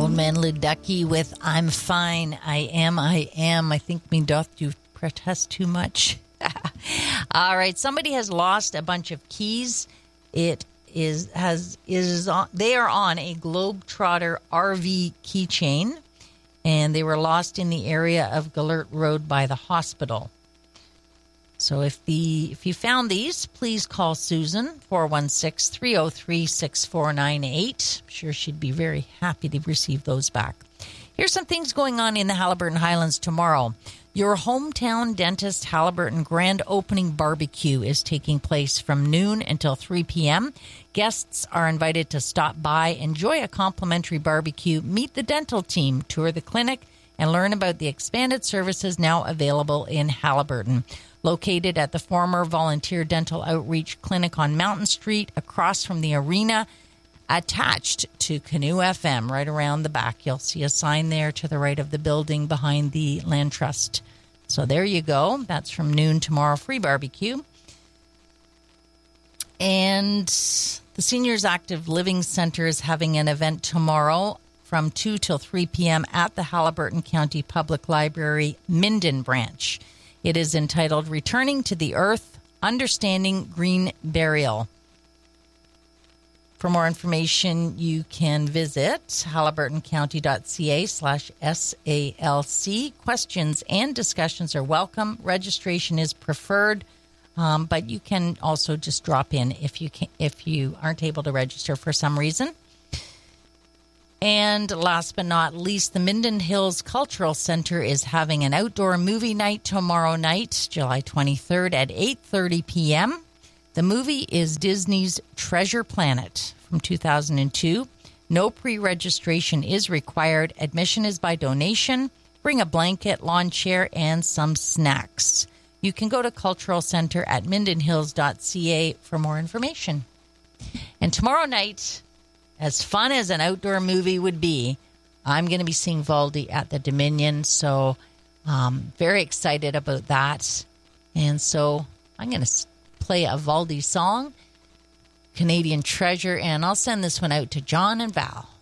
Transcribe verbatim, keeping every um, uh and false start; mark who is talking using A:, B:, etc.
A: Old Man Ledecky with I'm Fine, I Am, I Am. I think me doth do protest too much. All right, somebody has lost a bunch of keys. It is has is on, they are on a Globetrotter R V keychain, and they were lost in the area of Gellert Road by the hospital. So if the if you found these, please call Susan, four one six, three oh three, six four nine eight. I'm sure she'd be very happy to receive those back. Here's some things going on in the Haliburton Highlands tomorrow. Your hometown dentist Haliburton Grand Opening Barbecue is taking place from noon until three p.m. Guests are invited to stop by, enjoy a complimentary barbecue, meet the dental team, tour the clinic, and learn about the expanded services now available in Haliburton. Located at the former Volunteer Dental Outreach Clinic on Mountain Street, across from the arena, attached to Canoe F M, right around the back. You'll see a sign there to the right of the building behind the Land Trust. So there you go. That's from noon tomorrow, free barbecue. And the Seniors Active Living Center is having an event tomorrow from two till three p.m. at the Haliburton County Public Library, Minden Branch. It is entitled Returning to the Earth, Understanding Green Burial. For more information, you can visit haliburtoncounty.ca slash SALC. Questions and discussions are welcome. Registration is preferred, um, but you can also just drop in if you can, if you aren't able to register for some reason. And last but not least, the Minden Hills Cultural Center is having an outdoor movie night tomorrow night, July twenty-third at eight thirty p.m. The movie is Disney's Treasure Planet from two thousand two. No pre-registration is required. Admission is by donation. Bring a blanket, lawn chair, and some snacks. You can go to cultural center at minden hills dot c a for more information. And tomorrow night, as fun as an outdoor movie would be, I'm going to be seeing Valdi at the Dominion, so um, very excited about that. And so I'm going to play a Valdi song, Canadian Treasure, and I'll send this one out to John and Val.